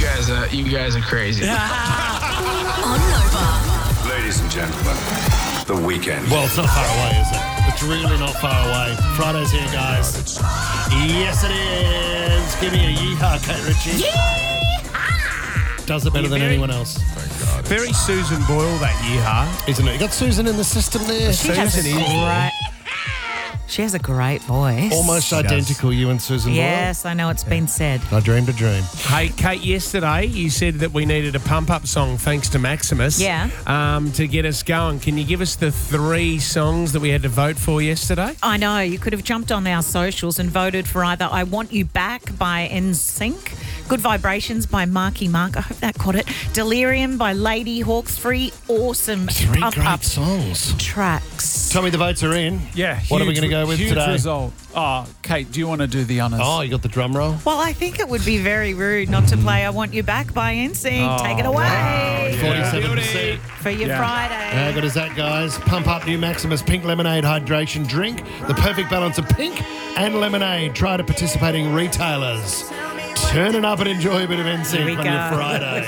You guys are crazy. On Nova. Ladies and gentlemen, The Weekend. Well, it's not far away, is it? It's really not far away. Friday's here, guys. Yes, it is. Give me a yeehaw, Kate Ritchie. Yeehaw! Does it better than anyone else. Very Susan Boyle, that yeehaw. Isn't it? You got Susan in the system there. She has a great voice. Almost identical, you and Susan Boyle. Yes, I know it's been said. I dreamed a dream. Hey, Kate, yesterday you said that we needed a pump-up song thanks to Maximus. Yeah. To get us going. Can you give us the 3 songs that we had to vote for yesterday? I know. You could have jumped on our socials and voted for either I Want You Back by NSYNC, Good Vibrations by Marky Mark, I hope that caught it, Delirium by Lady Hawks. 3 awesome 3 pump-up great songs. tracks. Tommy, the votes are in. Yeah. What are we going to go with huge today? result. Oh, Kate, do you want to do the honours? Oh, you got the drum roll? Well, I think it would be very rude not to play I Want You Back by NSYNC. Take it away. 47%. For your Friday. How good is that, guys? Pump up new Maximus Pink Lemonade Hydration Drink. The perfect balance of pink and lemonade. Try to participating retailers. Turn it up and enjoy a bit of NSYNC on your Friday.